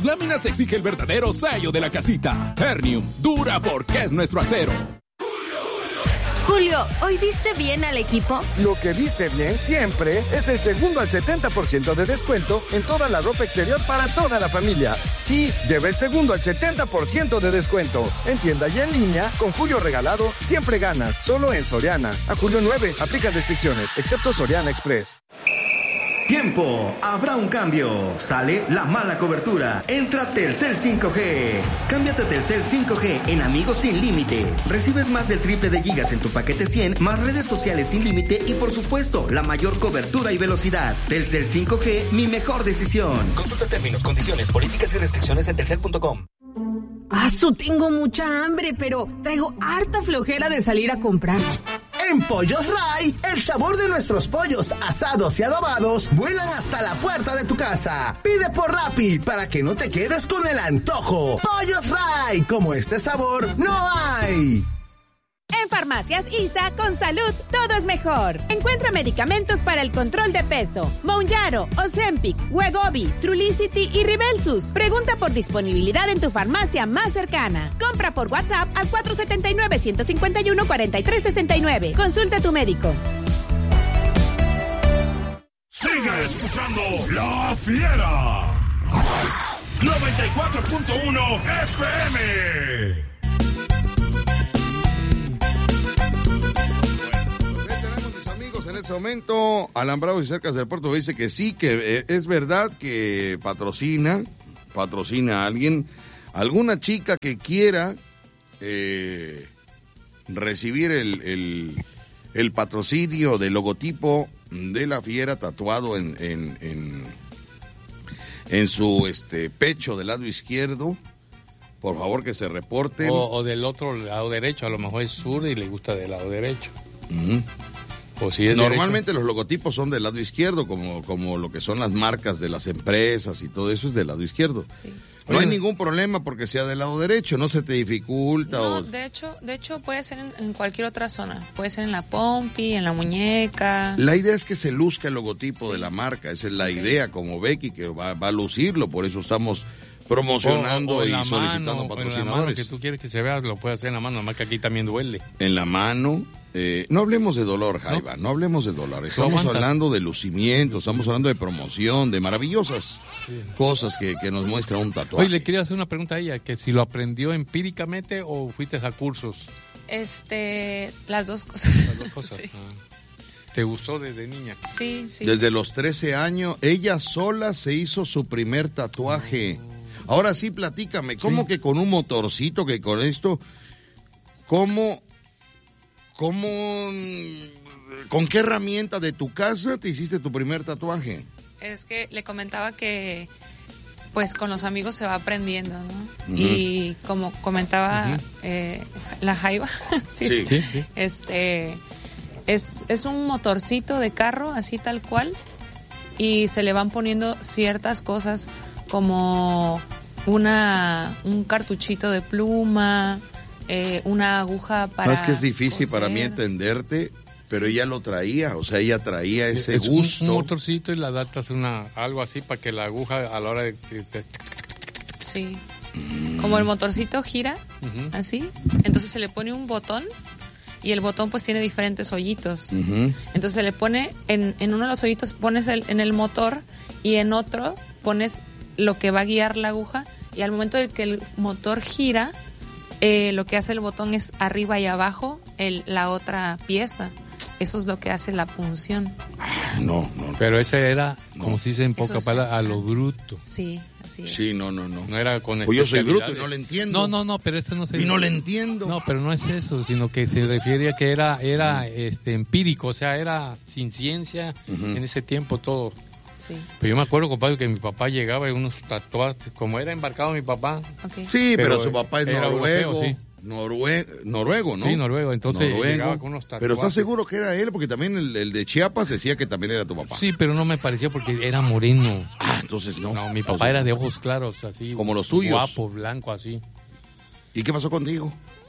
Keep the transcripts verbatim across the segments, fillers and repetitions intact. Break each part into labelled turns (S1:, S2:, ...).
S1: tus láminas exige el verdadero sello de la casita. Ternium, dura porque es nuestro acero.
S2: Julio, ¿hoy viste bien al equipo?
S3: Lo que viste bien siempre es el segundo al setenta por ciento de descuento en toda la ropa exterior para toda la familia. Sí, lleva el segundo al setenta por ciento de descuento. En tienda y en línea, con Julio regalado, siempre ganas. Solo en Soriana. A julio nueve, aplica restricciones, excepto Soriana Express.
S4: Tiempo, habrá un cambio. Sale la mala cobertura. Entra Telcel cinco G. Cámbiate a Telcel cinco G en Amigos sin límite. Recibes más del triple de gigas en tu paquete cien, más redes sociales sin límite y por supuesto la mayor cobertura y velocidad. Telcel cinco G, mi mejor decisión. Consulta términos, condiciones, políticas y restricciones en telcel punto com.
S5: Asu, tengo mucha hambre, pero traigo harta flojera de salir a comprar.
S6: En Pollos Ray, el sabor de nuestros pollos asados y adobados vuelan hasta la puerta de tu casa. Pide por Rappi para que no te quedes con el antojo. Pollos Ray, como este sabor no hay.
S7: En Farmacias I S A, con salud, todo es mejor. Encuentra medicamentos para el control de peso. Mounjaro, Ozempic, Wegovy, Trulicity y Ribelsus. Pregunta por disponibilidad en tu farmacia más cercana. Compra por WhatsApp al cuatro siete nueve, uno cinco uno, cuatro tres seis nueve. Consulta a tu médico.
S8: Sigue escuchando La Fiera. noventa y cuatro punto uno F M.
S9: En ese momento, Alambrados y Cercas del Puerto dice que sí, que eh, es verdad que patrocina, patrocina a alguien, alguna chica que quiera eh, recibir el, el, el patrocinio del logotipo de La Fiera tatuado en, en, en, en su este pecho del lado izquierdo. Por favor, que se reporten.
S10: O, o del otro lado derecho, a lo mejor es sur y le gusta del lado derecho.
S9: Uh-huh.
S10: O si es
S9: Normalmente
S10: derecho.
S9: Los logotipos son del lado izquierdo, como, como lo que son las marcas de las empresas y todo eso es del lado izquierdo.
S11: Sí.
S9: No hay ningún problema porque sea del lado derecho, no se te dificulta.
S11: No,
S9: o...
S11: de hecho, de hecho puede ser en, en cualquier otra zona. Puede ser en la pompi, en la muñeca.
S9: La idea es que se luzca el logotipo sí. de la marca, esa es la okay. idea, como Becky, que va, va a lucirlo, por eso estamos promocionando
S10: o, o
S9: y
S10: mano,
S9: solicitando patrocinadores.
S10: En la mano que tú quieres que se vea, lo puedes hacer en la mano, nomás que aquí también duele.
S9: En la mano... Eh, no hablemos de dolor, Jaiba, no, no hablemos de dolor. Estamos hablando de lucimiento, estamos hablando de promoción, de maravillosas sí. cosas que, que nos muestra un tatuaje.
S10: Oye, le quería hacer una pregunta a ella, que si lo aprendió empíricamente o fuiste a cursos.
S11: Este, las dos cosas.
S10: Las dos cosas. Sí. Ah. ¿Te gustó desde niña?
S11: Sí, sí.
S9: Desde los trece años, ella sola se hizo su primer tatuaje. Oh. Ahora sí, platícame, ¿cómo sí. que con un motorcito, que con esto, cómo... ¿Cómo, con qué herramienta de tu casa te hiciste tu primer tatuaje?
S11: Es que le comentaba que, pues, con los amigos se va aprendiendo, ¿no? Uh-huh. Y como comentaba uh-huh. eh, la Jaiba, ¿sí?
S9: Sí.
S10: Sí, sí.
S11: este, es, es un motorcito de carro, así tal cual, y se le van poniendo ciertas cosas como una un cartuchito de pluma... Eh, una aguja para...
S9: No, es que es difícil
S11: coser.
S9: Para mí entenderte, pero sí. ella lo traía, o sea, ella traía ese
S10: es
S9: gusto.
S10: Un, un motorcito y le adaptas una, algo así para que la aguja a la hora de...
S11: Sí, mm. como el motorcito gira, uh-huh. así, entonces se le pone un botón y el botón pues tiene diferentes hoyitos. Uh-huh. Entonces se le pone, en, en uno de los hoyitos pones el, en el motor y en otro pones lo que va a guiar la aguja y al momento de que el motor gira... Eh, lo que hace el botón es arriba y abajo el, la otra pieza. Eso es lo que hace la punción.
S9: No, no.
S10: Pero ese era, no. como se dice en poca
S11: sí.
S10: palabra, a lo bruto.
S11: Sí, así es.
S9: Sí, no, no, no.
S10: No era con
S9: pues yo soy bruto y no le entiendo.
S10: No, no, no, pero esto no se...
S9: Y no le entiendo.
S10: No, pero no es eso, sino que se refiere a que era, era este, empírico, o sea, era sin ciencia uh-huh. en ese tiempo todo.
S11: Sí.
S10: Pero yo me acuerdo, compadre, que mi papá llegaba y unos tatuajes, como era embarcado mi papá.
S11: Okay.
S9: Sí, pero, pero su papá es noruego.
S10: Europeo, sí.
S9: Norue noruego, ¿no?
S10: Sí, noruego, entonces
S9: noruego.
S10: llegaba con unos tatuajes.
S9: Pero ¿estás seguro que era él? Porque también el, el de Chiapas decía que también era tu papá.
S10: Sí, pero no me parecía porque era moreno.
S9: Ah, entonces no.
S10: No, mi papá
S9: entonces,
S10: era de ojos claros, así.
S9: Como los suyos.
S10: Guapo, blanco, así.
S9: ¿Y qué pasó contigo?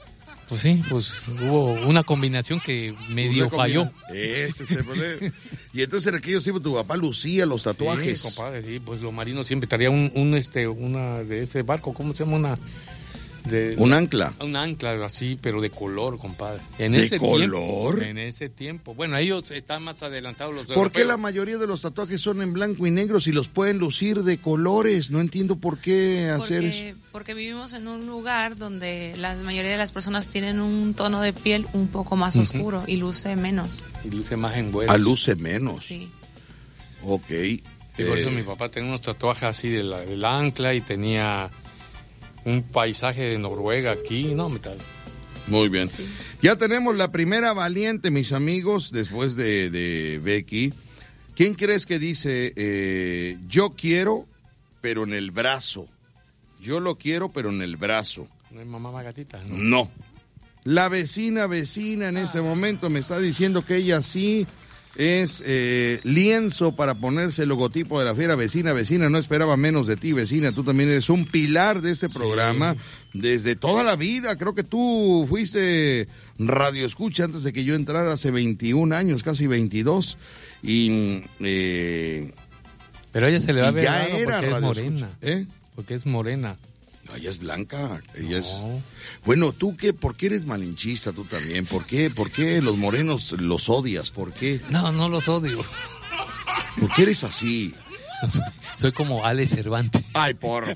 S10: Pues sí, pues hubo una combinación que medio falló.
S9: Ese es el problema. Y entonces en aquellos tiempos tu papá lucía los tatuajes.
S10: Sí, compadre, sí, pues los marinos siempre traían un, un este, una de este barco, ¿cómo se llama? Una... De,
S9: un ancla.
S10: Un ancla así, pero de color, compadre. En
S9: ¿De
S10: ese
S9: color?
S10: Tiempo, en ese tiempo. Bueno, ellos están más adelantados los
S9: ¿Por qué la mayoría de los tatuajes son en blanco y negro si los pueden lucir de colores? No entiendo por qué hacer
S11: porque,
S9: eso.
S11: Porque vivimos en un lugar donde la mayoría de las personas tienen un tono de piel un poco más oscuro uh-huh. y luce menos.
S10: Y luce más envuelto.
S9: Ah, luce menos.
S11: Sí.
S9: Ok.
S10: Y por eh... eso mi papá tenía unos tatuajes así de la, del ancla y tenía... un paisaje de Noruega aquí, no, me tal.
S9: Muy bien. Sí. Ya tenemos la primera valiente, mis amigos, después de, de Becky. ¿Quién crees que dice, eh, yo quiero, pero en el brazo? Yo lo quiero, pero en el brazo.
S10: ¿No es mamá Magatita? No.
S9: No. La vecina, vecina en ah. este momento me está diciendo que ella sí es eh, lienzo para ponerse el logotipo de la fiera. Vecina, vecina, no esperaba menos de ti, vecina. Tú también eres un pilar de este programa sí. desde toda la vida. Creo que tú fuiste radio escucha antes de que yo entrara hace veintiún años, casi veintidós. Y, eh,
S10: pero a ella se le va a ver
S9: ya
S10: raro
S9: era
S10: porque es morena.
S9: ¿Eh?
S10: Porque es morena.
S9: No, ella es blanca, ella
S10: no.
S9: es... Bueno, ¿tú qué? ¿Por qué eres malinchista tú también? ¿Por qué? ¿Por qué los morenos los odias? ¿Por qué?
S10: No, no los odio.
S9: ¿Por qué eres así?
S10: Soy, soy como Ale Cervantes.
S9: Ay, por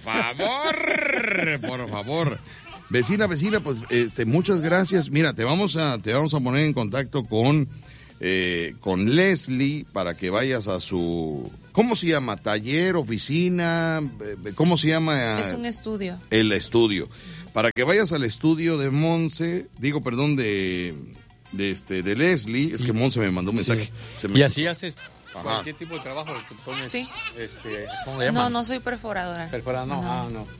S9: favor, por favor. Vecina, vecina, pues este, muchas gracias. Mira, te vamos a, te vamos a poner en contacto con, eh, con Leslie para que vayas a su... ¿Cómo se llama? ¿Taller, oficina? ¿Cómo se llama?
S11: Es un estudio.
S9: El estudio. Para que vayas al estudio de Monse, digo, perdón, de, de este de Leslie, es que Monse me mandó un mensaje.
S10: Sí.
S9: Se me...
S10: Y así haces Ajá. cualquier tipo de trabajo. Que pones,
S11: sí.
S10: Este, ¿cómo le llaman?
S11: No, no soy perforadora.
S10: Perforadora, no,
S11: no.
S10: Ah, no.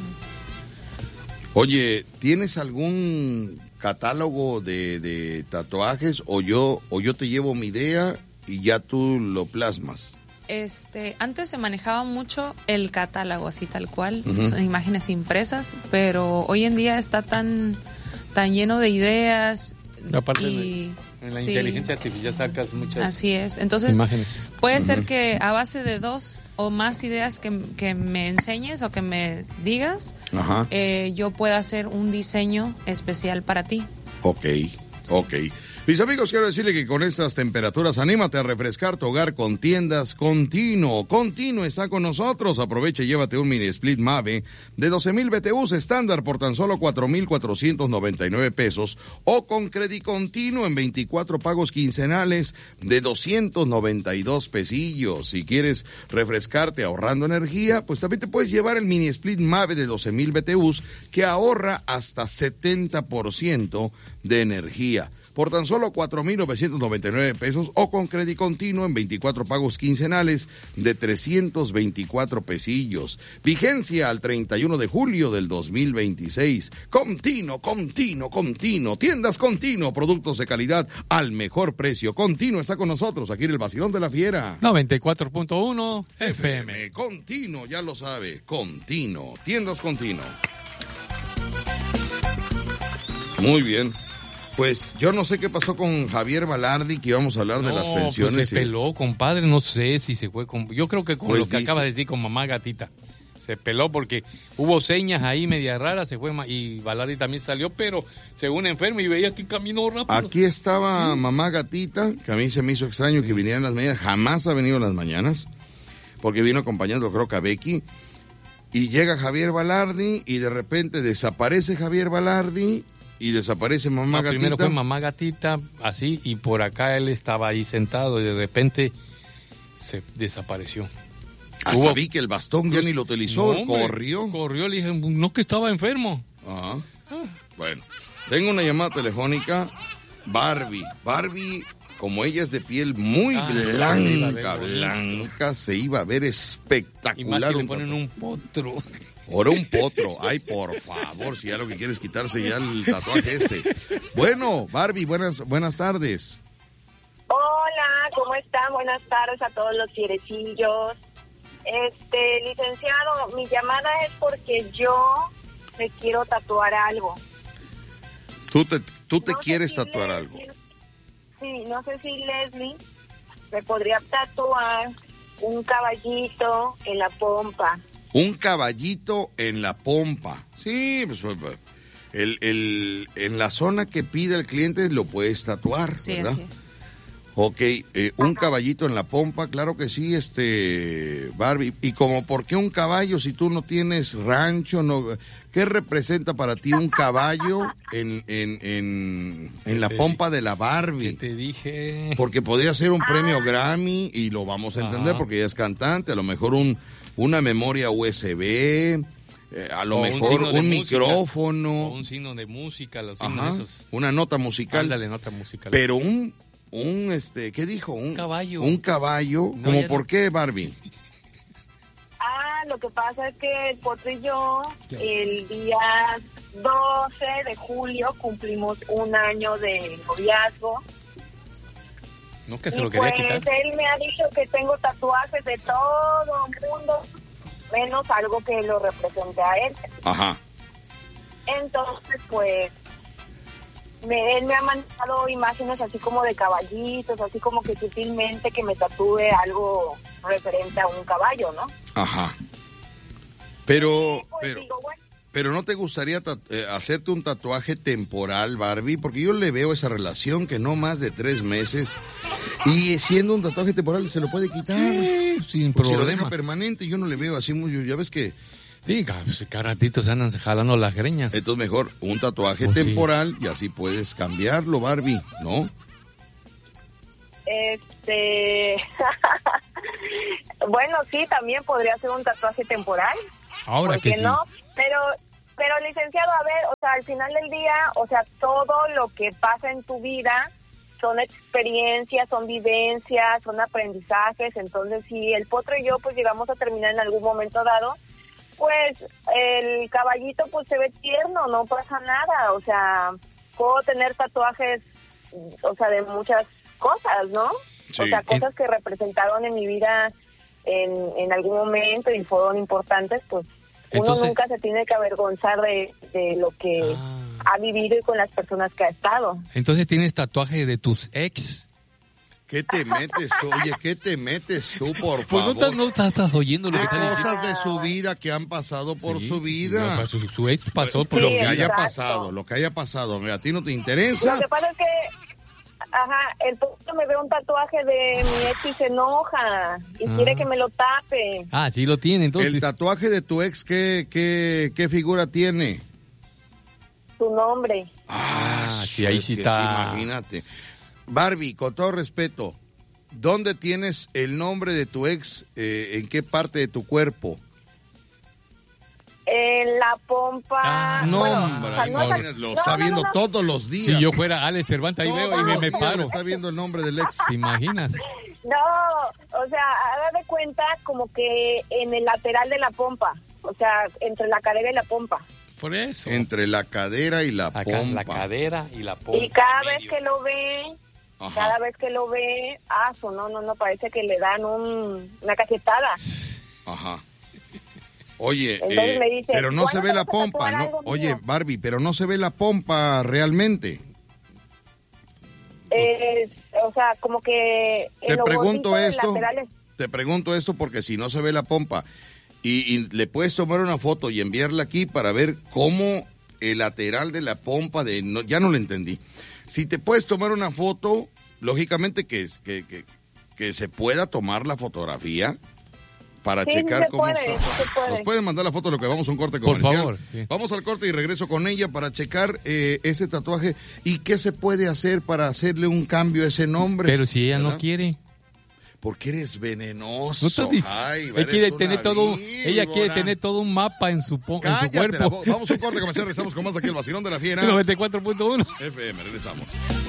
S9: Oye, ¿tienes algún catálogo de, de tatuajes o yo o yo te llevo mi idea y ya tú lo plasmas?
S11: Este, antes se manejaba mucho el catálogo así tal cual, uh-huh. son imágenes impresas, pero hoy en día está tan tan lleno de ideas
S10: aparte
S11: y
S10: en la
S11: sí,
S10: inteligencia artificial sacas muchas
S11: así es, entonces
S10: imágenes.
S11: Puede
S10: uh-huh.
S11: ser que a base de dos o más ideas que, que me enseñes o que me digas, uh-huh. eh, yo pueda hacer un diseño especial para ti.
S9: Ok, sí. ok. Mis amigos, quiero decirle que con estas temperaturas, anímate a refrescar tu hogar con Tiendas Continuo. Continuo está con nosotros. Aprovecha y llévate un mini split Mave de doce mil B T Us estándar por tan solo cuatro mil cuatrocientos noventa y nueve pesos o con Credit Continuo en veinticuatro pagos quincenales de doscientos noventa y dos pesillos. Si quieres refrescarte ahorrando energía, pues también te puedes llevar el mini split Mave de doce mil B T Us que ahorra hasta setenta por ciento de energía. Por tan solo cuatro mil novecientos noventa y nueve pesos o con Credit Continuo en veinticuatro pagos quincenales de trescientos veinticuatro pesillos. Vigencia al treinta y uno de julio del dos mil veintiséis. Continuo, Continuo, Continuo. Tiendas Continuo, productos de calidad al mejor precio. Continuo está con nosotros aquí en el Vacilón de la Fiera.
S10: noventa y cuatro punto uno F M.
S9: Continuo, ya lo sabe. Continuo. Tiendas Continuo. Muy bien. Pues yo no sé qué pasó con Javier Balardi, que íbamos a hablar
S10: no,
S9: de las pensiones.
S10: Pues se peló, compadre, no sé si se fue con... Yo creo que con
S9: pues
S10: lo que
S9: dice...
S10: acaba de decir con mamá gatita. Se peló porque hubo señas ahí media raras, se fue y Balardi también salió, pero según enfermo y veía que caminó rápido.
S9: Aquí estaba sí. mamá gatita, que a mí se me hizo extraño sí. que viniera en las mañanas, jamás ha venido en las mañanas, porque vino acompañando creo que a Becky, y llega Javier Balardi y de repente desaparece Javier Balardi, y desaparece mamá no, gatita.
S10: Primero fue mamá gatita, así, y por acá él estaba ahí sentado y de repente se desapareció.
S9: Hasta Hubo... vi que el bastón ya ni lo utilizó, no, hombre, corrió.
S10: Corrió, le dije, no que estaba enfermo.
S9: Ajá. Ah. Bueno, tengo una llamada telefónica, Barbie. Barbie, como ella es de piel muy ah, blanca, blanca, se iba a ver espectacular.
S10: Y más si le ponen un potro.
S9: Ahora un potro. Ay, por favor, si ya lo que quieres quitarse ya el tatuaje ese. Bueno, Barbie, buenas, buenas tardes.
S12: Hola, ¿cómo están? Buenas tardes a todos los fierecillos. Este, licenciado, mi llamada es porque yo me quiero tatuar algo.
S9: Tú te, tú te
S12: No sé
S9: quieres
S12: si
S9: tatuar
S12: Leslie-
S9: algo.
S12: Sí, no sé si Leslie me podría tatuar un caballito en la pompa.
S9: Un caballito en la pompa. Sí, pues, el, el, en la zona que pide el cliente lo puedes tatuar,
S11: Sí,
S9: ¿verdad?
S11: así es.
S9: Ok, eh, un caballito en la pompa, claro que sí, este, Barbie. ¿Y como por qué un caballo si tú no tienes rancho? No, ¿qué representa para ti un caballo en, en, en, en la pompa de la Barbie?
S10: ¿Qué te dije?
S9: Porque podría ser un premio Grammy y lo vamos a entender
S10: Ajá.
S9: porque ella es cantante, a lo mejor un, una memoria U S B, eh, a lo
S10: O un
S9: mejor
S10: signo
S9: un,
S10: de música.
S9: micrófono.
S10: O un signo de música, los signos
S9: Ajá,
S10: esos.
S9: una nota musical.
S10: Ándale, nota musical.
S9: Pero un, un, este, ¿qué dijo? Un
S10: caballo.
S9: Un caballo.
S10: No,
S9: ¿Cómo
S10: ya
S9: por
S10: no.
S9: qué, Barbie?
S12: Ah, lo que pasa es que el Potro y yo, el día doce de julio, cumplimos un año de noviazgo.
S10: No, que se
S12: Y
S10: lo quería
S12: pues
S10: quitar.
S12: él me ha dicho que tengo tatuajes de todo el mundo, menos algo que lo represente a él.
S9: Ajá.
S12: Entonces, pues, me, él me ha mandado imágenes así como de caballitos, así como que sutilmente que me tatúe algo referente a un caballo, ¿no?
S9: Ajá. Pero,
S12: Pues
S9: pero,
S12: digo, bueno,
S9: pero ¿no te gustaría ta- eh, hacerte un tatuaje temporal, Barbie? Porque yo le veo esa relación que no más de tres meses y siendo un tatuaje temporal se lo puede quitar.
S10: Sí, sin
S9: Porque si lo
S10: problema.
S9: deja permanente, yo no le veo así muy, ya ves que...
S10: Sí, ca- pues, cada ratito se andan jalando las greñas.
S9: Entonces mejor un tatuaje
S10: Pues sí.
S9: temporal y así puedes cambiarlo, Barbie, ¿no?
S12: este... bueno, sí, también podría ser un tatuaje temporal.
S10: Ahora
S12: ¿Por
S10: que
S12: qué
S10: sí.
S12: no? Pero, pero licenciado, a ver, o sea, al final del día, o sea, todo lo que pasa en tu vida son experiencias, son vivencias, son aprendizajes. Entonces, si el Potro y yo pues llegamos a terminar en algún momento dado, pues el caballito pues se ve tierno, no pasa nada. O sea, puedo tener tatuajes, o sea, de muchas cosas, ¿no?
S9: Sí.
S12: O sea, cosas que representaron en mi vida en, en algún momento y fueron importantes, pues
S10: Entonces-
S12: uno nunca se tiene que avergonzar de, de lo que
S10: Ah.
S12: ha vivido y con las personas que ha estado.
S10: Entonces tienes tatuaje de tus ex.
S9: ¿Qué te metes tú? Oye, ¿qué te metes tú, por
S10: Pues no
S9: favor?
S10: estás, no estás, estás oyendo lo
S9: de
S10: que está diciendo.
S9: cosas de su vida que han pasado por
S10: Sí,
S9: su vida.
S10: no, Su, su ex pasó por
S9: lo
S12: Sí,
S9: que haya
S12: exacto.
S9: pasado, lo que haya pasado. A ti no te
S12: Lo
S9: interesa.
S12: que pasa es que, ajá, el Potro me ve un tatuaje de mi ex y se enoja y
S10: Ah.
S12: quiere que me lo tape.
S10: Ah, sí lo tiene, entonces.
S9: El tatuaje de tu ex, ¿qué, qué, qué figura tiene?
S12: Su nombre.
S10: Ah, sí, ahí
S9: es
S10: sí
S9: que
S10: está.
S9: Imagínate. Barbie, con todo respeto, ¿dónde tienes el nombre de tu ex? Eh, ¿En qué parte de tu cuerpo?
S12: En la pompa.
S10: Ah,
S9: No,
S12: bueno,
S9: hombre,
S12: o sea, no es-
S9: imagínate, lo
S12: no,
S9: está
S12: no,
S9: viendo
S12: no, no.
S9: todos los días.
S10: Si yo fuera Alex Cervantes, ahí
S9: Todos
S10: veo y me,
S9: los
S10: me
S9: días
S10: paro.
S9: le está viendo el nombre del ex.
S10: ¿Te imaginas?
S12: No, o sea, haga de cuenta como que en el lateral de la pompa. O sea, entre la cadera y la pompa.
S10: Por eso.
S9: Entre la cadera y la
S10: Acá,
S9: pompa.
S10: la cadera y la pompa.
S12: Y cada
S10: en
S12: vez
S10: medio.
S12: que lo ve,
S9: Ajá.
S12: cada vez que lo ve, ah, su, no, no, no, parece que le dan un, una cachetada.
S9: Ajá. Oye,
S12: Entonces
S9: eh,
S12: me dice,
S9: pero no se
S12: ¿cuándo
S9: ve
S12: te
S9: la
S12: vas a tatuar
S9: pompa, ¿no?
S12: algo mío?
S9: Oye, Barbie, pero no se ve la pompa realmente.
S12: Es, o sea, como que en
S9: Te
S12: lo
S9: pregunto
S12: gordito de
S9: esto,
S12: laterales.
S9: te pregunto esto porque si no se ve la pompa y, y le puedes tomar una foto y enviarla aquí para ver cómo el lateral de la pompa de, no, ya no lo entendí. Si te puedes tomar una foto, lógicamente que, que, que, que se pueda tomar la fotografía para
S12: Sí, sí
S9: checar
S12: se
S9: cómo
S12: puede,
S9: está.
S12: sí se puede.
S9: Nos pueden mandar la foto, lo que vamos a un corte
S10: Por
S9: comercial.
S10: favor, sí.
S9: Vamos al corte y regreso con ella para checar eh, ese tatuaje y qué se puede hacer para hacerle un cambio a ese nombre.
S10: Pero si ella no
S9: ¿verdad?
S10: quiere.
S9: Porque eres venenoso.
S10: No estás dic-
S9: Ay,
S10: ella
S9: eres
S10: quiere
S9: una
S10: tener todo, ella quiere
S9: víbora.
S10: tener todo un mapa en su, po- en su
S9: Cállate la
S10: cuerpo.
S9: boca. Vamos a un corte comercial, regresamos con más aquí el vacilón de la fiera.
S10: noventa y cuatro punto uno.
S9: F M, regresamos.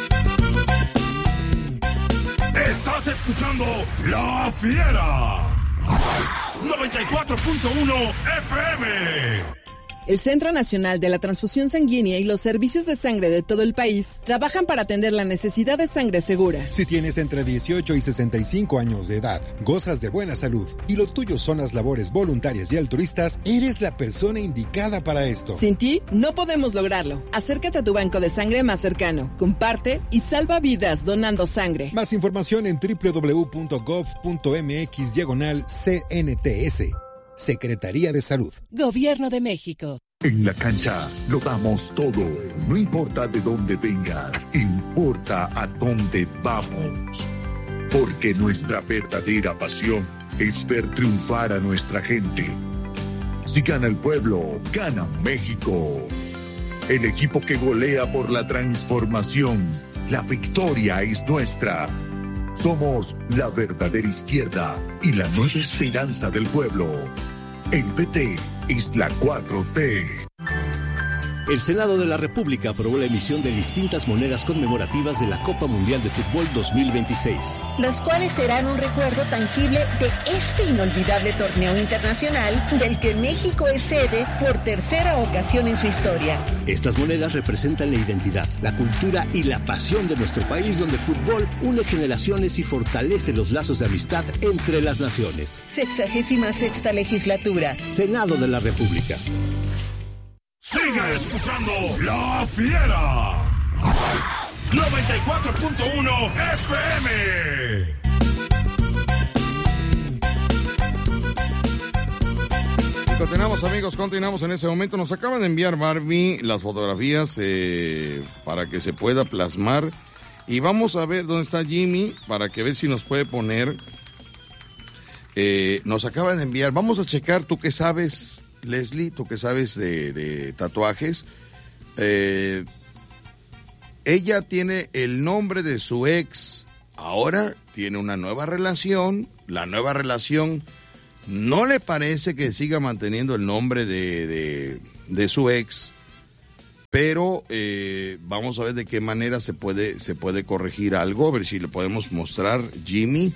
S8: Estás escuchando La Fiera. noventa y cuatro punto uno F M.
S13: El Centro Nacional de la Transfusión Sanguínea y los servicios de sangre de todo el país trabajan para atender la necesidad de sangre segura.
S14: Si tienes entre dieciocho y sesenta y cinco años de edad, gozas de buena salud y lo tuyo son las labores voluntarias y altruistas, eres la persona indicada para esto.
S13: Sin ti, no podemos lograrlo. Acércate a tu banco de sangre más cercano, comparte y salva vidas donando sangre.
S14: Más información en doble u doble u doble u punto gov punto eme equis diagonal C N T S. Secretaría de Salud.
S15: Gobierno de México.
S8: En la cancha lo damos todo. No importa de dónde vengas, importa a dónde vamos. Porque nuestra verdadera pasión es ver triunfar a nuestra gente. Si gana el pueblo, gana México. El equipo que golea por la transformación. La victoria es nuestra. Somos la verdadera izquierda y la nueva esperanza del pueblo. El P T es la cuatro T.
S16: El Senado de la República aprobó la emisión de distintas monedas conmemorativas de la Copa Mundial de Fútbol dos mil veintiséis.
S17: Las cuales serán un recuerdo tangible de este inolvidable torneo internacional del que México es sede por tercera ocasión en su historia.
S16: Estas monedas representan la identidad, la cultura y la pasión de nuestro país, donde el fútbol une generaciones y fortalece los lazos de amistad entre las naciones.
S17: Sexagésima sexta legislatura.
S16: Senado de la República.
S8: Sigue escuchando La Fiera. noventa y cuatro punto uno F M.
S9: Continuamos, amigos, continuamos en ese momento. Nos acaban de enviar, Barbie, las fotografías eh, para que se pueda plasmar. Y vamos a ver dónde está Jimmy para que ver si nos puede poner. Eh, nos acaban de enviar. Vamos a checar, tú que sabes, Leslie, tú que sabes de, de tatuajes. Eh, ella tiene el nombre de su ex. Ahora tiene una nueva relación. La nueva relación no le parece que siga manteniendo el nombre de, de, de su ex. Pero eh, vamos a ver de qué manera se puede, se puede corregir algo. A ver si le podemos mostrar, Jimmy.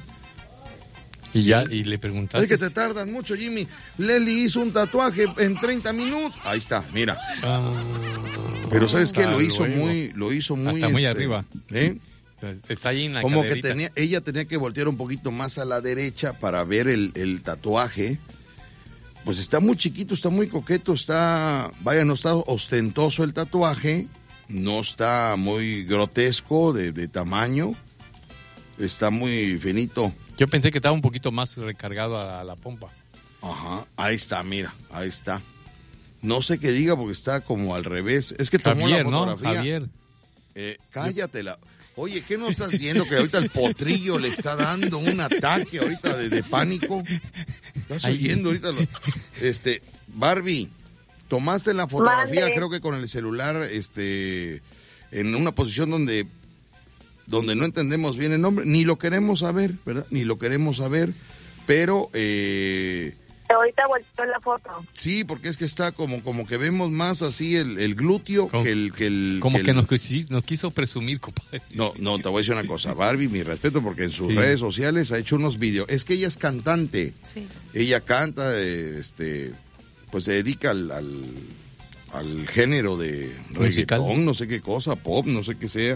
S10: Y ya, y le preguntaste.
S9: Es que te tardan mucho, Jimmy. Leli hizo un tatuaje en treinta minutos. Ahí está, mira. Ah, pero ¿sabes qué? Lo hizo luego. muy, lo hizo muy...
S10: Hasta muy
S9: este,
S10: arriba.
S9: ¿Eh?
S10: Está ahí en la
S9: Como
S10: caderita.
S9: que tenía, ella tenía que voltear un poquito más a la derecha para ver el, el tatuaje. Pues está muy chiquito, está muy coqueto, está... Vaya, no está ostentoso el tatuaje. No está muy grotesco de, de tamaño. Está muy finito.
S10: Yo pensé que estaba un poquito más recargado a la pompa.
S9: Ajá, ahí está, mira, ahí está. No sé qué diga porque está como al revés. Es que tomó
S10: Javier,
S9: la fotografía.
S10: ¿no? Javier.
S9: Eh, cállatela. Oye, ¿qué no estás viendo que ahorita el potrillo le está dando un ataque ahorita de, de pánico? ¿Estás
S10: Ay.
S9: oyendo ahorita? Lo, este, Barbie, tomaste la fotografía,
S12: Mande.
S9: creo que con el celular, este, en una posición donde... donde no entendemos bien el nombre, ni lo queremos saber, ¿verdad? Ni lo queremos saber, pero... Eh,
S12: Ahorita volteó la foto.
S9: sí, porque es que está como, como que vemos más así el, el glúteo
S10: Como-
S9: que el... Que el
S10: Como
S9: que
S10: que
S9: el-
S10: nos, quisi- nos quiso presumir, compadre.
S9: No, no, te voy a decir una cosa, Barbie, mi respeto, porque en sus
S10: Sí.
S9: redes sociales ha hecho unos videos. Es que ella es cantante.
S11: Sí.
S9: Ella canta, eh, este, pues se dedica al, al, al género de
S10: Musical.
S9: reggaetón, no sé qué cosa, pop, no sé qué sea.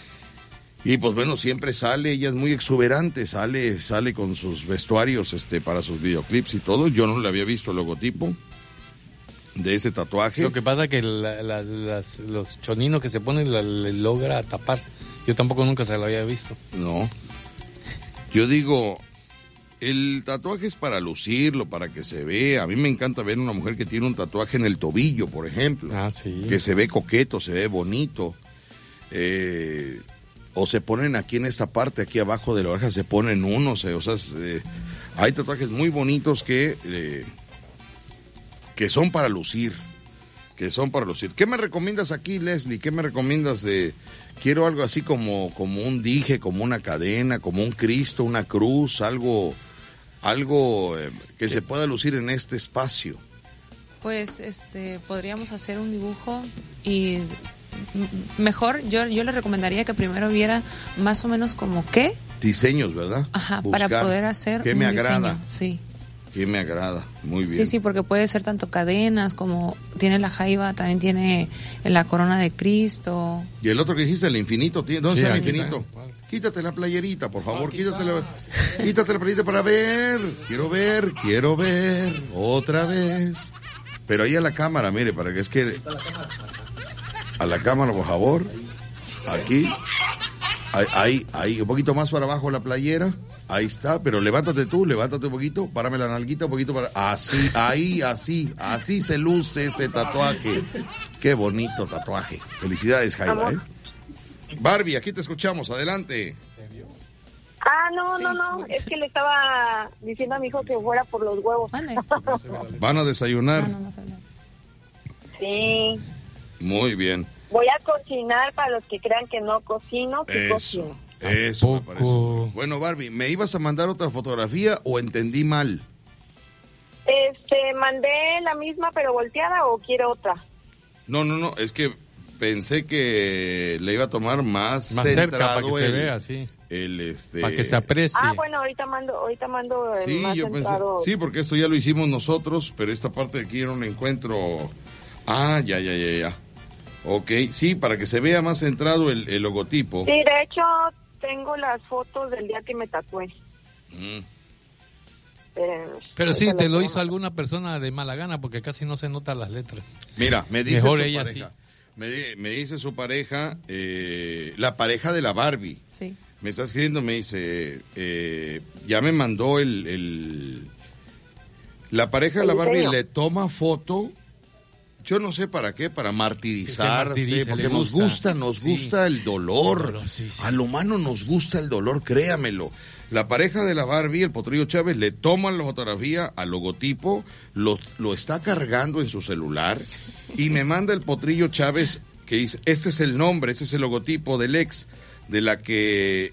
S9: Y pues bueno, siempre sale, ella es muy exuberante, sale, sale con sus vestuarios, este, para sus videoclips y todo. Yo no le había visto el logotipo de ese tatuaje.
S10: Lo que pasa es que la- la- las- los choninos que se ponen la- le logra tapar. Yo tampoco nunca se lo había visto.
S9: No. Yo digo, el tatuaje es para lucirlo, para que se vea. A mí me encanta ver una mujer que tiene un tatuaje en el tobillo, por ejemplo.
S10: Ah, sí.
S9: Que se ve coqueto, se ve bonito. Eh, o se ponen aquí en esta parte, aquí abajo de la oreja, se ponen unos. eh, o sea, eh, hay tatuajes muy bonitos que, eh, que son para lucir. Que son para lucir. ¿Qué me recomiendas aquí, Leslie? ¿Qué me recomiendas de... Quiero algo así como, como un dije, como una cadena, como un Cristo, una cruz, algo, algo eh, que se pueda lucir en este espacio.
S11: Pues este podríamos hacer un dibujo y m- mejor yo yo le recomendaría que primero viera más o menos como qué,
S9: Diseños, ¿verdad?
S11: ajá,
S9: Buscar
S11: para poder hacer
S9: qué
S11: un
S9: me agrada.
S11: diseño, sí.
S9: que me agrada, muy bien.
S11: Sí, sí, porque puede ser tanto cadenas como tiene la jaiba, también tiene la corona de Cristo.
S9: Y el otro que dijiste, el infinito, ¿dónde
S10: Sí,
S9: está el
S10: aquí
S9: infinito? Quítate la playerita, por favor, quítate la, quítate la playerita para ver. Quiero ver, quiero ver, otra vez. Pero ahí a la cámara, mire, para que es que... A la cámara, por favor. Aquí. Ahí, ahí, ahí, un poquito más para abajo la playera. Ahí está, pero levántate tú, levántate un poquito, párame la nalguita un poquito para... Así, ahí, así, así se luce ese tatuaje. Qué bonito tatuaje. Felicidades, Jaiba, ¿eh? Barbie, aquí te escuchamos, adelante.
S12: Ah, no, no, no, es que le estaba diciendo a mi hijo que fuera por los huevos.
S9: ¿Van a desayunar?
S12: Sí.
S9: Muy bien.
S12: Voy a cocinar para los que crean que no cocino, que
S9: Eso,
S12: cocino.
S9: eso me parece. Bueno, Barbie, ¿me ibas a mandar otra fotografía o entendí mal?
S12: Este, mandé la misma pero volteada o quiere otra.
S9: No, no, no, es que pensé que le iba a tomar más,
S10: Más cerca,
S9: centrado
S10: para que se
S9: el,
S10: vea, sí.
S9: el, este...
S10: Para que se aprecie.
S12: Ah, bueno, ahorita mando, ahorita mando el
S9: Sí,
S12: más
S9: yo pensé,
S12: centrado.
S9: sí, porque esto ya lo hicimos nosotros, pero esta parte de aquí era un encuentro... Ah, ya, ya, ya, ya. Ok, sí, para que se vea más centrado el, el logotipo.
S12: Sí, de hecho, tengo las fotos del día que me tatué.
S9: Mm.
S12: Espérenme,
S10: Pero sí,
S12: ahorita
S10: te
S12: las
S10: lo
S12: pongo.
S10: hizo alguna persona de mala gana porque casi no se notan las letras.
S9: Mira, me dice
S10: Mejor
S9: su
S10: ella
S9: pareja, me, di- me dice su pareja, eh, la pareja de la Barbie.
S11: Sí.
S9: Me está escribiendo, me dice, eh, ya me mandó el, el... La pareja de la
S12: ¿En
S9: Barbie
S12: serio?
S9: le toma foto, yo no sé para qué, para martirizarse,
S10: martirice,
S9: porque
S10: le
S9: nos
S10: gusta.
S9: gusta, nos
S10: Sí.
S9: gusta el dolor.
S10: El dolor, sí, sí.
S9: A lo humano nos gusta el dolor, créamelo. La pareja de la Barbie, el Potrillo Chávez, le toma la fotografía al logotipo, lo, lo está cargando en su celular y me manda el Potrillo Chávez que dice, este es el nombre, este es el logotipo del ex, de la que,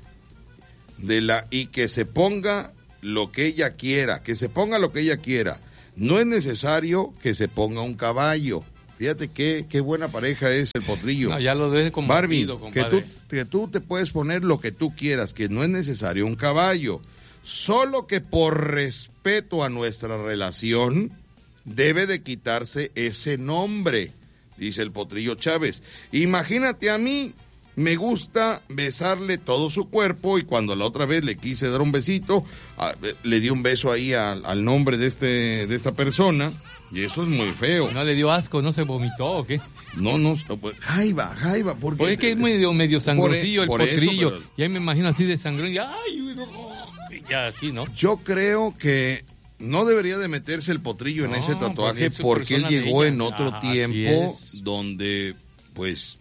S9: de la, y que se ponga lo que ella quiera, que se ponga lo que ella quiera. No es necesario que se ponga un caballo. Fíjate qué, qué buena pareja es el Potrillo.
S10: No, ya lo dejé
S9: Barbie,
S10: compartido,
S9: que
S10: compadre.
S9: tú, que tú te puedes poner lo que tú quieras, que no es necesario un caballo. Solo que por respeto a nuestra relación, debe de quitarse ese nombre, dice el Potrillo Chávez. Imagínate a mí, me gusta besarle todo su cuerpo y cuando la otra vez le quise dar un besito, a- le di un beso ahí al, al nombre de, este, de esta persona. Y eso es muy feo.
S10: ¿No le dio asco? ¿No se vomitó o qué?
S9: No, no, pues, Jaiba, Jaiba, porque...
S10: Oye, que es medio, medio sangroncillo el
S9: por eso,
S10: potrillo.
S9: pero-
S10: Y ahí me imagino así de sangrón y ¡ay! no, y ya así, ¿no?
S9: Yo creo que no debería de meterse el Potrillo en
S10: No,
S9: ese
S10: porque
S9: tatuaje
S10: es su
S9: porque él
S10: persona de
S9: llegó
S10: ella.
S9: en otro
S10: Ajá, así
S9: tiempo
S10: es.
S9: donde, pues,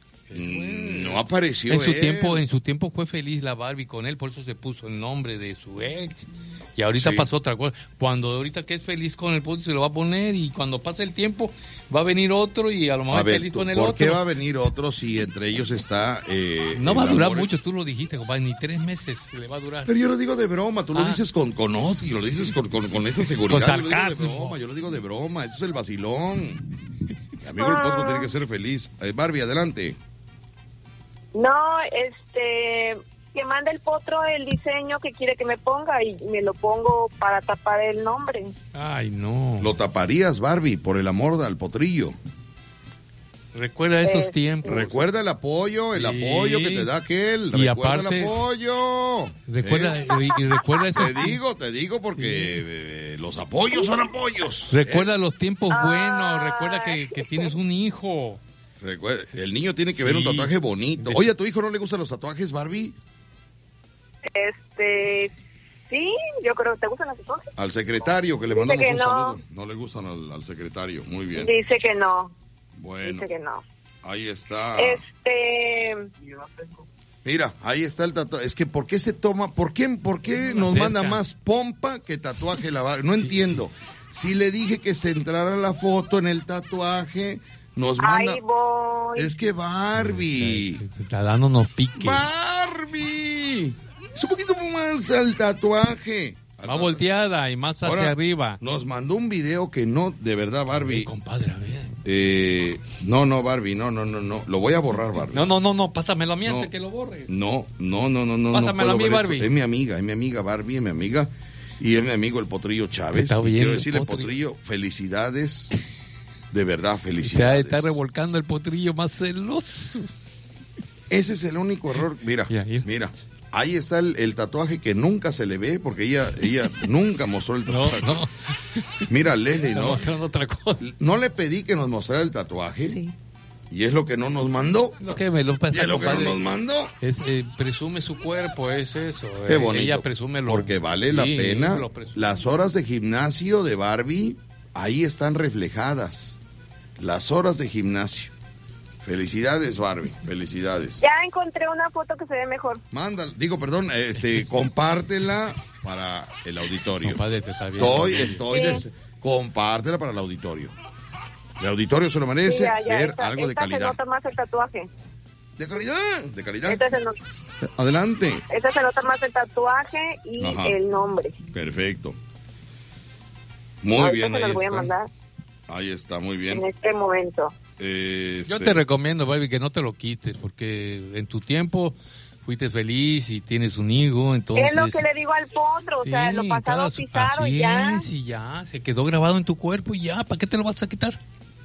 S9: mm, no apareció
S10: En su
S9: él.
S10: tiempo, en su tiempo fue feliz la Barbie con él, por eso se puso el nombre de su ex. Y ahorita
S9: Sí.
S10: pasó otra cosa. Cuando ahorita que es feliz con el potrillo se lo va a poner y cuando pase el tiempo va a venir otro y a lo mejor
S9: A
S10: es
S9: ver,
S10: feliz
S9: ¿tú-
S10: con el
S9: ¿por
S10: otro.
S9: qué va a venir otro si entre ellos está... eh,
S10: No
S9: el
S10: va a durar
S9: amor?
S10: mucho, tú lo dijiste, compadre, ni tres meses le va a durar.
S9: Pero yo lo digo de broma, tú lo
S10: Ah.
S9: dices con, con odio, lo dices con, con, con esa seguridad.
S10: Con
S9: Yo lo digo de
S10: sarcasmo.
S9: broma, yo lo digo de broma, eso es el vacilón. Amigo, el potro tiene que ser feliz. Eh, Barbie, adelante.
S12: No, este, que mande el potro el diseño que quiere que me ponga y me lo pongo para tapar el nombre.
S10: Ay, no.
S9: Lo taparías, Barbie, por el amor al Potrillo.
S10: Recuerda esos
S12: Eh,
S10: tiempos.
S9: Recuerda el apoyo, el
S10: Sí.
S9: apoyo que te da aquel.
S10: Y
S9: Recuerda
S10: aparte-
S9: el apoyo.
S10: Recuerda,
S9: ¿Eh?
S10: y, y recuerda esos
S9: Te digo, te digo porque eh, los apoyos son apoyos.
S10: Recuerda los tiempos buenos, recuerda que, que tienes un hijo.
S9: Recuerda, el niño tiene que ver un
S10: Sí.
S9: tatuaje bonito. Oye, ¿a tu hijo no le gustan los tatuajes, Barbie?
S12: Este, sí, yo creo, ¿te gustan las tatuajes?
S9: Al secretario, que le
S12: Dice
S9: mandamos
S12: que
S9: un
S12: no.
S9: saludo. No le gustan al, al secretario. Muy bien.
S12: Dice que no,
S9: Bueno,
S12: dice que no.
S9: ahí está.
S12: Este,
S9: Mira, ahí está el tatuaje. Es que ¿por qué se toma? ¿Por qué, por qué nos
S10: cerca.
S9: manda más pompa que tatuaje la Barbie? No entiendo. Si le dije que se entrara la foto en el tatuaje, nos manda...
S12: ahí voy.
S9: Es que Barbie...
S10: Te está dando unos piques.
S9: ¡Barbie! Es un poquito más al tatuaje.
S10: Va volteada y más hacia
S9: Ahora,
S10: arriba.
S9: Nos mandó un video que no, de verdad, Barbie.
S10: Ay, compadre, a ver.
S9: Eh, no, no, Barbie, no, no, no, no. Lo voy a borrar, Barbie.
S10: No, no, no, no, pásamelo a mí
S9: No.
S10: antes que lo borres.
S9: No, no, no, no, no.
S10: Pásamelo
S9: no
S10: a mí,
S9: puedo ver
S10: Barbie.
S9: eso. Es mi amiga, es mi amiga Barbie, es mi amiga. Y es mi amigo el Potrillo Chávez.
S10: Está bien,
S9: quiero decirle,
S10: Potrillo.
S9: Potrillo, felicidades. De verdad, felicidades.
S10: Se ha de estar revolcando el Potrillo más celoso.
S9: Ese es el único error. Mira, mira. Ahí está el, el tatuaje que nunca se le ve porque ella ella nunca mostró el tatuaje. No, no. Mira, Leslie, ¿no?
S10: Otra cosa.
S9: No le pedí que nos mostrara el tatuaje.
S11: Sí.
S9: Y es lo que no nos mandó.
S10: Lo que me lo pasa,
S9: y es lo que no
S10: compadre,
S9: nos mandó.
S10: Es, eh, presume su cuerpo, es eso.
S9: Qué
S10: Eh,
S9: bonito.
S10: Ella presume lo...
S9: Porque vale la
S10: Sí,
S9: pena.
S10: lo presume.
S9: Las horas de gimnasio de Barbie, ahí están reflejadas. Las horas de gimnasio. Felicidades, Barbie. Felicidades.
S12: Ya encontré una foto que se ve mejor.
S9: Mándala, digo, perdón, este, compártela para el auditorio.
S10: Compadre, te está viendo.
S9: Estoy, estoy,
S12: Sí.
S9: des- compártela para el auditorio. El auditorio se lo merece
S12: Sí, ya, ya,
S9: ver
S12: esta-
S9: algo de
S12: esta se
S9: calidad.
S12: nota más el tatuaje.
S9: De calidad, de calidad.
S12: Esta se nota,
S9: Adelante.
S12: esta se nota más el tatuaje y
S9: Ajá.
S12: el nombre.
S9: Perfecto. Muy
S12: Ahorita
S9: bien,
S12: se
S9: ahí
S12: los voy a
S9: está.
S12: mandar
S9: Ahí está, muy bien.
S12: en este momento.
S9: Este,
S10: Yo te recomiendo, baby, que no te lo quites, porque en tu tiempo fuiste feliz y tienes un hijo, entonces...
S12: Es lo que le digo al potro, o sea,
S10: Sí,
S12: lo pasado
S10: todas-
S12: pisado
S10: así
S12: y ya.
S10: es, y ya, se quedó grabado en tu cuerpo y ya, ¿para qué te lo vas a quitar?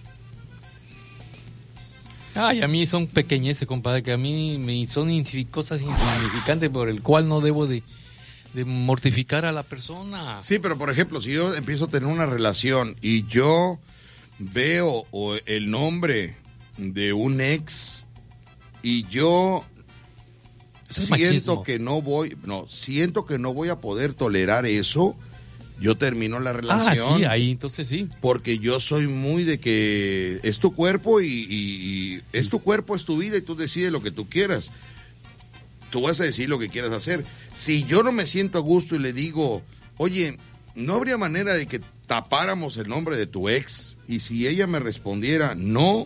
S10: Ay, a mí son pequeñeces, compadre, que a mí me son insigni- cosas insignificantes por el cual no debo de, de mortificar a la persona.
S9: Sí, pero por ejemplo, si yo empiezo a tener una relación y yo veo o, el nombre de un ex y yo
S10: Eso es
S9: siento
S10: machismo.
S9: que no voy, no, siento que no voy a poder tolerar eso, yo termino la relación.
S10: Ah, sí, ahí entonces sí.
S9: Porque yo soy muy de que es tu cuerpo y, y- y es tu cuerpo, es tu vida y tú decides lo que tú quieras. Tú vas a decir lo que quieras hacer. Si yo no me siento a gusto y le digo, oye, ¿no habría manera de que tapáramos el nombre de tu ex? Y si ella me respondiera, no,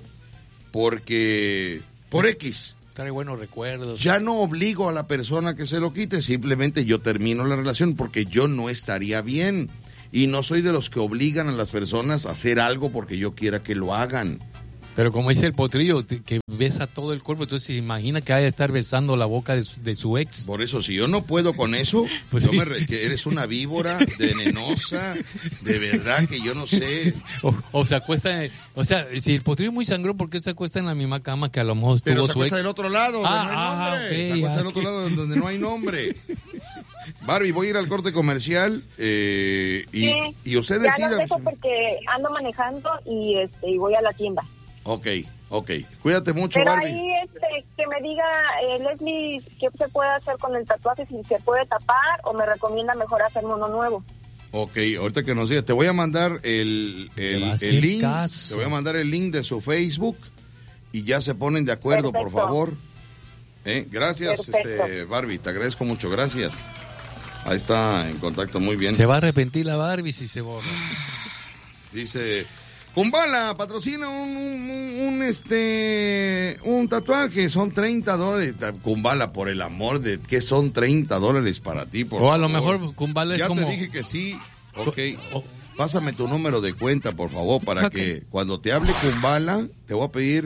S9: porque por X.
S10: Trae buenos recuerdos.
S9: Ya no obligo a la persona que se lo quite, simplemente yo termino la relación porque yo no estaría bien. Y no soy de los que obligan a las personas a hacer algo porque yo quiera que lo hagan.
S10: Pero como dice el Potrillo, te- que besa todo el cuerpo, entonces se imagina que haya de estar besando la boca de su, de su ex.
S9: Por eso, si yo no puedo con eso,
S10: Pues
S9: yo
S10: sí.
S9: me re- que eres una víbora venenosa, de verdad que yo no sé.
S10: O, o se acuesta, en- o sea, si el Potrillo es muy sangrón, ¿por qué se acuesta en la misma cama que a lo mejor
S9: Pero
S10: tuvo
S9: se
S10: su
S9: acuesta
S10: ex?
S9: del otro lado,
S10: Ah,
S9: donde no hay
S10: ah,
S9: nombre.
S10: ok,
S9: se acuesta
S10: ah,
S9: del otro
S10: ok.
S9: lado donde no hay nombre. Barbie, voy a ir al corte comercial eh, y,
S12: Sí,
S9: y usted
S12: ya
S9: decida.
S12: los dejo porque ando manejando y este y voy a la tienda.
S9: Ok, ok. Cuídate mucho,
S12: Pero
S9: Barbie.
S12: ahí este, que me diga, eh, Leslie, ¿qué se puede hacer con el tatuaje? Si se puede tapar o me recomienda mejor hacerme uno nuevo.
S9: Ok, ahorita que nos diga, te voy a mandar el,
S10: Le
S9: el,
S10: va a hacer
S9: el link.
S10: caso.
S9: Te voy a mandar el link de su Facebook y ya se ponen de acuerdo, por
S12: Perfecto.
S9: favor. ¿Eh? Gracias,
S12: Perfecto.
S9: este, Barbie, te agradezco mucho, gracias. Ahí está en contacto, muy bien.
S10: Se va a arrepentir la Barbie si se borra.
S9: Dice, Kumbala, patrocina un, un, un, un, este, un tatuaje, son treinta dólares. Kumbala, por el amor de que son treinta dólares para ti, por
S10: O a lo
S9: favor.
S10: mejor Kumbala es
S9: Ya
S10: como...
S9: te dije que sí, ok. Pásame tu número de cuenta, por favor, para
S10: Ok.
S9: que cuando te hable Kumbala, te voy a pedir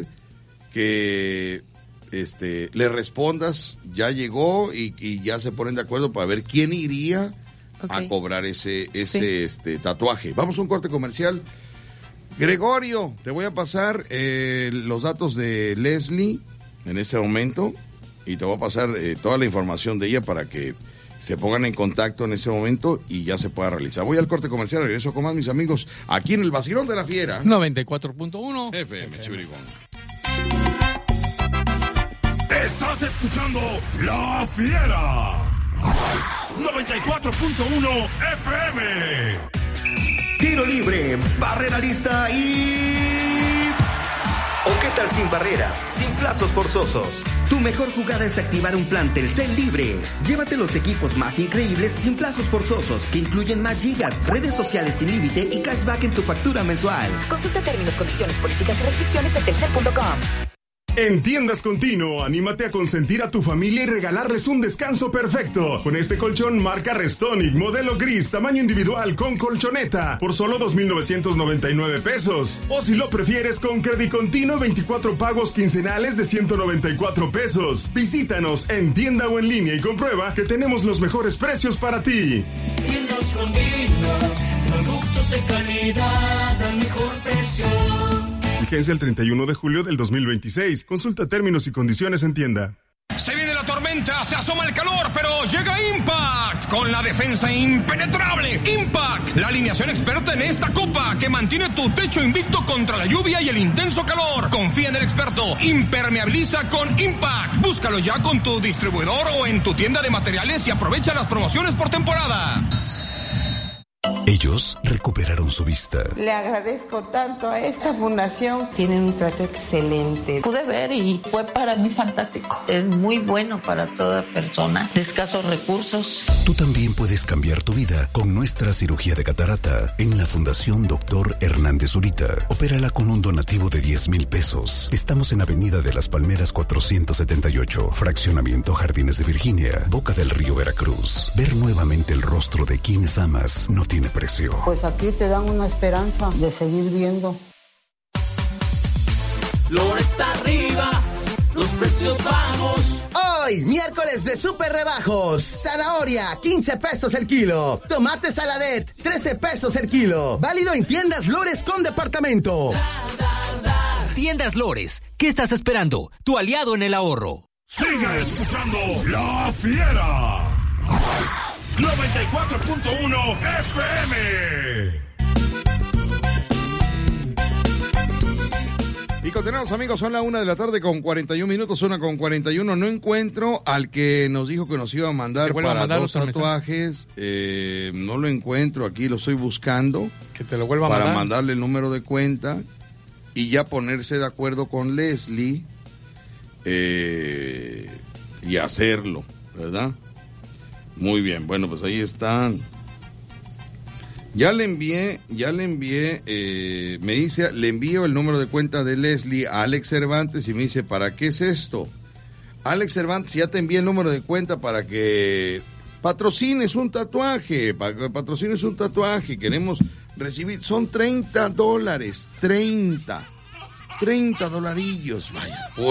S9: que este, le respondas, ya llegó y, y ya se ponen de acuerdo para ver quién iría a
S11: Ok.
S9: cobrar ese, ese
S11: Sí.
S9: este, tatuaje. Vamos a un corte comercial. Gregorio, te voy a pasar eh, los datos de Leslie en este momento y te voy a pasar eh, toda la información de ella para que se pongan en contacto en ese momento y ya se pueda realizar. Voy al corte comercial, regreso con más, mis amigos, aquí en el Vacilón de la Fiera.
S10: noventa y cuatro punto uno
S9: F M Chibrigón.
S8: Estás escuchando La Fiera. noventa y cuatro punto uno F M.
S4: Tiro libre, barrera lista y... ¿O qué tal sin barreras, sin plazos forzosos? Tu mejor jugada es activar un plan Telcel libre. Llévate los equipos más increíbles sin plazos forzosos, que incluyen más gigas, redes sociales sin límite y cashback en tu factura mensual.
S18: Consulta términos, condiciones, políticas y restricciones en telcel punto com.
S19: En Tiendas Continuo, anímate a consentir a tu familia y regalarles un descanso perfecto. Con este colchón marca Restonic, modelo gris, tamaño individual con colchoneta, por solo dos mil novecientos noventa y nueve pesos. O si lo prefieres, con Crédito Continuo, veinticuatro pagos quincenales de ciento noventa y cuatro pesos. Visítanos en tienda o en línea y comprueba que tenemos los mejores precios para ti.
S18: Tienda
S20: Arroz con vino, productos de calidad al mejor precio.
S19: Vigencia el treinta y uno de julio del dos mil veintiséis. Consulta términos y condiciones en tienda.
S1: Se viene la tormenta, se asoma el calor, pero llega Impact con la defensa impenetrable. Impact, la alineación experta en esta copa que mantiene tu techo invicto contra la lluvia y el intenso calor. Confía en el experto. Impermeabiliza con Impact. Búscalo ya con tu distribuidor o en tu tienda de materiales y aprovecha las promociones por temporada.
S21: Ellos recuperaron su vista.
S22: Le agradezco tanto a esta fundación. Tienen un trato excelente.
S23: Pude ver y fue para mí fantástico. Es muy bueno para toda persona de escasos recursos.
S21: Tú también puedes cambiar tu vida con nuestra cirugía de catarata en la Fundación Doctor Hernández Zurita. Opérala con un donativo de diez mil pesos. Estamos en Avenida de las Palmeras cuatrocientos setenta y ocho, Fraccionamiento Jardines de Virginia, Boca del Río, Veracruz. Ver nuevamente el rostro de quienes amas no tiene precio.
S22: Pues aquí te dan una esperanza de seguir viendo.
S20: Flores arriba, los precios bajos.
S6: Hoy, miércoles de super rebajos. Zanahoria, quince pesos el kilo. Tomate Saladet, trece pesos el kilo. Válido en tiendas Lores con departamento.
S24: Tiendas Lores, ¿qué estás esperando? Tu aliado en el ahorro.
S8: Sigue escuchando La Fiera. noventa y cuatro punto uno F M.
S9: Y continuamos, amigos, son la una de la tarde con cuarenta y un minutos, una con cuarenta y uno. No encuentro al que nos dijo que nos iba a mandar para a mandar dos tatuajes. Eh, no lo encuentro, aquí lo estoy buscando.
S10: Que te lo vuelva a
S9: para
S10: mandar.
S9: Para mandarle el número de cuenta y ya ponerse de acuerdo con Leslie eh, y hacerlo, ¿verdad? Muy bien, bueno, pues ahí está. Ya le envié, ya le envié, eh, me dice, le envío el número de cuenta de Leslie a Alex Cervantes y me dice, ¿para qué es esto? Alex Cervantes, ya te envié el número de cuenta para que patrocines un tatuaje, para que patrocines un tatuaje, queremos recibir, son treinta dólares, treinta, treinta dolarillos, vaya. Por